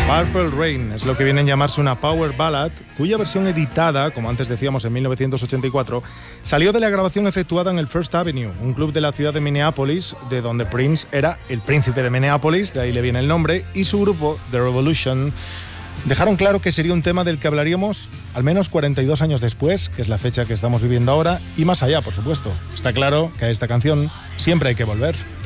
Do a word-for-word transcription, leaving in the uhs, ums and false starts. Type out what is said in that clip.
Purple Rain es lo que viene a llamarse una power ballad, cuya versión editada, como antes decíamos en mil novecientos ochenta y cuatro, salió de la grabación efectuada en el First Avenue, un club de la ciudad de Minneapolis, de donde Prince era el príncipe de Minneapolis, de ahí le viene el nombre, y su grupo, The Revolution, dejaron claro que sería un tema del que hablaríamos al menos cuarenta y dos años después, que es la fecha que estamos viviendo ahora, y más allá, por supuesto. Está claro que a esta canción siempre hay que volver.